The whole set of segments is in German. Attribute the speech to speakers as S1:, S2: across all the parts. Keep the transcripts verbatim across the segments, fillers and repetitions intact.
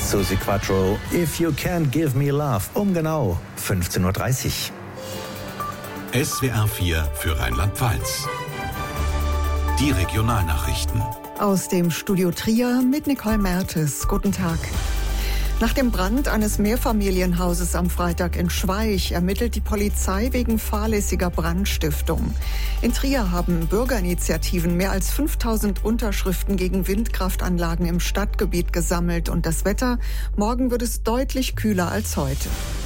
S1: Suzi Quatro, If You Can't Give Me Love, um genau fünfzehn Uhr dreißig.
S2: S W R vier für Rheinland-Pfalz. Die Regionalnachrichten.
S3: Aus dem Studio Trier mit Nicole Mertes. Guten Tag. Nach dem Brand eines Mehrfamilienhauses am Freitag in Schweich ermittelt die Polizei wegen fahrlässiger Brandstiftung. In Trier haben Bürgerinitiativen mehr als fünftausend Unterschriften gegen Windkraftanlagen im Stadtgebiet gesammelt. Und das Wetter? Morgen wird es deutlich kühler als heute.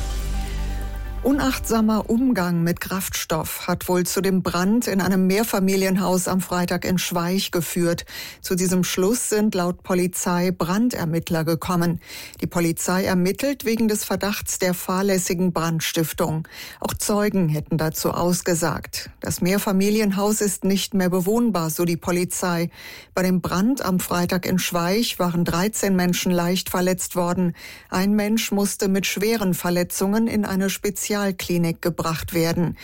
S3: Unachtsamer Umgang mit Kraftstoff hat wohl zu dem Brand in einem Mehrfamilienhaus am Freitag in Schweich geführt. Zu diesem Schluss sind laut Polizei Brandermittler gekommen. Die Polizei ermittelt wegen des Verdachts der fahrlässigen Brandstiftung. Auch Zeugen hätten dazu ausgesagt. Das Mehrfamilienhaus ist nicht mehr bewohnbar, so die Polizei. Bei dem Brand am Freitag in Schweich waren dreizehn Menschen leicht verletzt worden. Ein Mensch musste mit schweren Verletzungen in eine Spezial Klinik gebracht werden.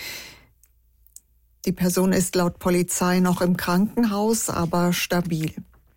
S3: Die Person ist laut Polizei noch im Krankenhaus, aber stabil.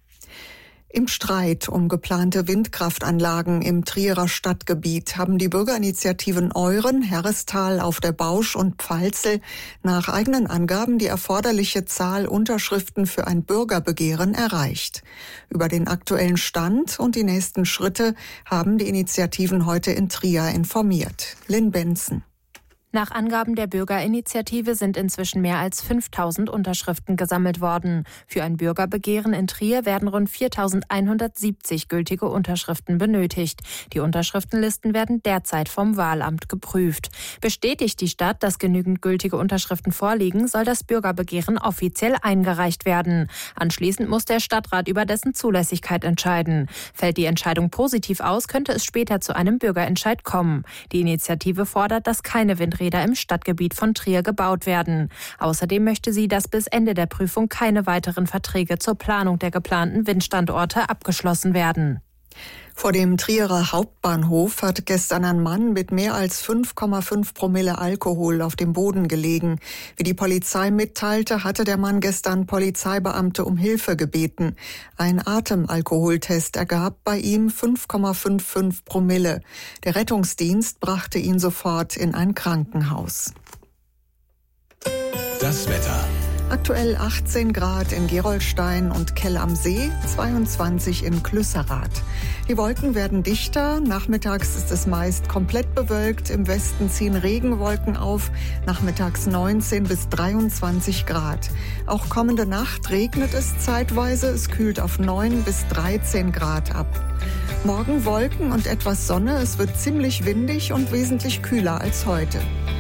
S3: Im Streit um geplante Windkraftanlagen im Trierer Stadtgebiet haben die Bürgerinitiativen Euren, Herrestal auf der Bausch und Pfalzel nach eigenen Angaben die erforderliche Zahl Unterschriften für ein Bürgerbegehren erreicht. Über den aktuellen Stand und die nächsten Schritte haben die Initiativen heute in Trier informiert. Lynn Benson.
S4: Nach Angaben der Bürgerinitiative sind inzwischen mehr als fünftausend Unterschriften gesammelt worden. Für ein Bürgerbegehren in Trier werden rund viertausendeinhundertsiebzig gültige Unterschriften benötigt. Die Unterschriftenlisten werden derzeit vom Wahlamt geprüft. Bestätigt die Stadt, dass genügend gültige Unterschriften vorliegen, soll das Bürgerbegehren offiziell eingereicht werden. Anschließend muss der Stadtrat über dessen Zulässigkeit entscheiden. Fällt die Entscheidung positiv aus, könnte es später zu einem Bürgerentscheid kommen. Die Initiative fordert, dass keine Windräder im Stadtgebiet von Trier gebaut werden. Außerdem möchte sie, dass bis Ende der Prüfung keine weiteren Verträge zur Planung der geplanten Windstandorte abgeschlossen werden.
S3: Vor dem Trierer Hauptbahnhof hat gestern ein Mann mit mehr als fünf Komma fünf Promille Alkohol auf dem Boden gelegen. Wie die Polizei mitteilte, hatte der Mann gestern Polizeibeamte um Hilfe gebeten. Ein Atemalkoholtest ergab bei ihm fünf Komma fünfundfünfzig Promille. Der Rettungsdienst brachte ihn sofort in ein Krankenhaus.
S2: Das Wetter.
S3: Aktuell achtzehn Grad in Gerolstein und Kell am See, zweiundzwanzig in Klüsserath. Die Wolken werden dichter, nachmittags ist es meist komplett bewölkt, im Westen ziehen Regenwolken auf, nachmittags neunzehn bis dreiundzwanzig Grad. Auch kommende Nacht regnet es zeitweise, es kühlt auf neun bis dreizehn Grad ab. Morgen Wolken und etwas Sonne, es wird ziemlich windig und wesentlich kühler als heute.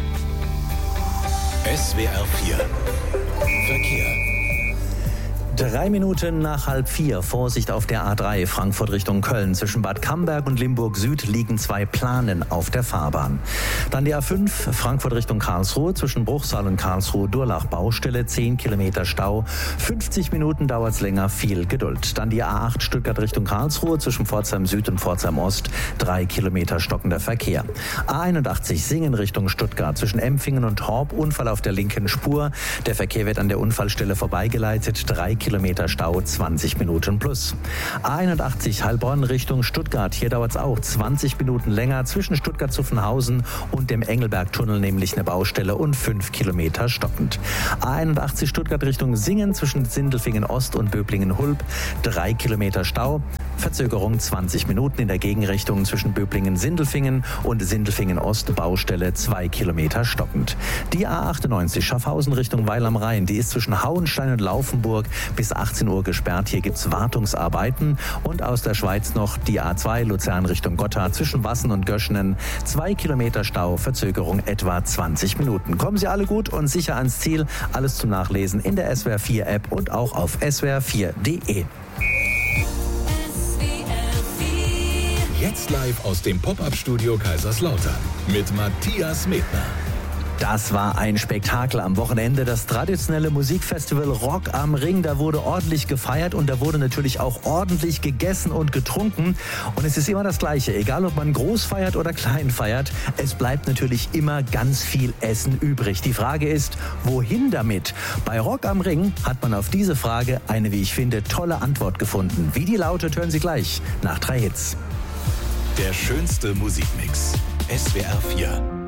S2: S W R vier Verkehr.
S1: Drei Minuten nach halb vier. Vorsicht auf der A drei Frankfurt Richtung Köln. Zwischen Bad Camberg und Limburg Süd liegen zwei Planen auf der Fahrbahn. Dann die A fünf Frankfurt Richtung Karlsruhe. Zwischen Bruchsal und Karlsruhe Durlach Baustelle. zehn Kilometer Stau. fünfzig Minuten dauert's länger. Viel Geduld. Dann die A acht Stuttgart Richtung Karlsruhe. Zwischen Pforzheim Süd und Pforzheim Ost. drei Kilometer stockender Verkehr. A einundachtzig Singen Richtung Stuttgart. Zwischen Empfingen und Horb. Unfall auf der linken Spur. Der Verkehr wird an der Unfallstelle vorbeigeleitet. drei Kilometer Stau, zwanzig Minuten plus. A einundachtzig Heilbronn Richtung Stuttgart. Hier dauert es auch zwanzig Minuten länger. Zwischen Stuttgart-Zuffenhausen und dem Engelbergtunnel nämlich eine Baustelle und fünf Kilometer stockend. A einundachtzig Stuttgart Richtung Singen zwischen Sindelfingen Ost und Böblingen-Hulb. drei Kilometer Stau. Verzögerung zwanzig Minuten in der Gegenrichtung zwischen Böblingen-Sindelfingen und Sindelfingen-Ost. Baustelle zwei Kilometer stockend. Die A achtundneunzig Schaffhausen Richtung Weil am Rhein. Die ist zwischen Hauenstein und Laufenburg bis achtzehn Uhr gesperrt. Hier gibt's Wartungsarbeiten. Und aus der Schweiz noch die A zwei Luzern Richtung Gotthard zwischen Wassen und Göschenen. Zwei Kilometer Stau, Verzögerung etwa zwanzig Minuten. Kommen Sie alle gut und sicher ans Ziel. Alles zum Nachlesen in der S W R vier App und auch auf S W R vier Punkt de.
S2: Jetzt live aus dem Pop-Up-Studio Kaiserslautern mit Matthias Medner.
S1: Das war ein Spektakel am Wochenende, das traditionelle Musikfestival Rock am Ring. Da wurde ordentlich gefeiert und da wurde natürlich auch ordentlich gegessen und getrunken. Und es ist immer das Gleiche, egal ob man groß feiert oder klein feiert, es bleibt natürlich immer ganz viel Essen übrig. Die Frage ist, wohin damit? Bei Rock am Ring hat man auf diese Frage eine, wie ich finde, tolle Antwort gefunden. Wie die lautet, hören Sie gleich nach drei Hits.
S2: Der schönste Musikmix. S W R vier.